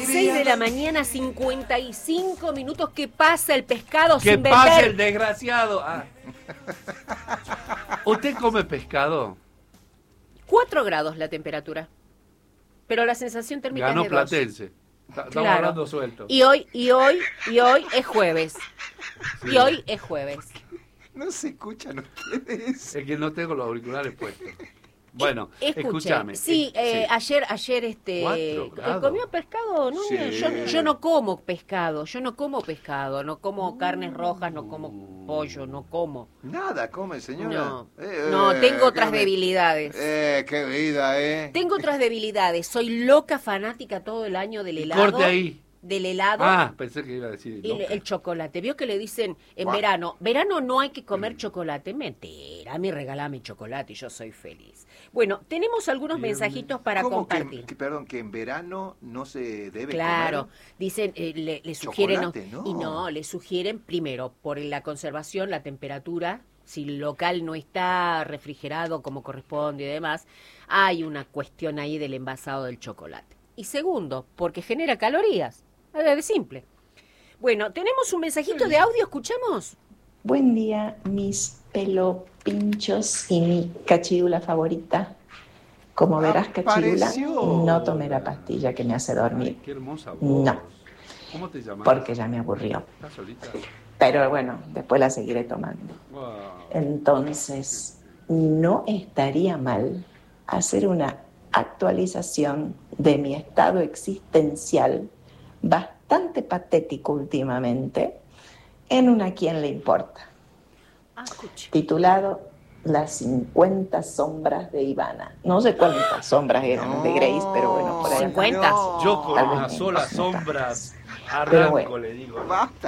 6 de la mañana, 55 minutos. ¿Qué pasa el pescado ¿Qué sin pasa vender? el desgraciado? Ah. ¿Usted come pescado? 4 grados la temperatura. Pero la sensación térmica Ganó es de 2. Platense. Estamos Claro. hablando suelto. Y hoy es jueves. Sí. Y hoy es jueves. No se escuchan ustedes. Es que no tengo los auriculares puestos. Bueno, Escuche, escúchame. sí, ayer 4 grados. comió pescado, ¿no? Sí. Yo no como pescado, no como carnes rojas, no como pollo, no como. Nada come, señora. No, tengo otras qué debilidades. Qué vida, Tengo otras debilidades, soy loca fanática todo el año del helado. Corte ahí. Del helado. Ah, pensé que iba a decir. Y el chocolate. Vio que le dicen en Bueno. verano no hay que comer chocolate. Mentira, a mí regalame chocolate y yo soy feliz. Bueno, tenemos algunos mensajitos para ¿Cómo compartir. perdón, que en verano no se debe Claro, comer? dicen, le sugieren, Chocolate, no. y no, le sugieren primero por la conservación, la temperatura, si el local no está refrigerado como corresponde y demás, hay una cuestión ahí del envasado del chocolate. Y segundo, porque genera calorías, es simple. Bueno, tenemos un mensajito de audio, ¿escuchamos? Buen día, mis pelopinchos y mi cachirula favorita. Como verás, cachirula, Apareció. no tomé la pastilla que me hace dormir. Ay, qué hermosa voz. No. ¿Cómo te llamas? Porque ya me aburrió. ¿Estás solita? Pero bueno, después la seguiré tomando. Wow. Entonces, no estaría mal hacer una actualización de mi estado existencial, bastante patético últimamente, en una ¿Quién le importa? Escuche. Titulado Las 50 sombras de Ivana. No sé cuántas sombras eran de Grace, pero bueno, por ahí. 50. Yo con Tal vez una menos, sola no sombra tantas. arranco, Pero bueno. le digo. Basta.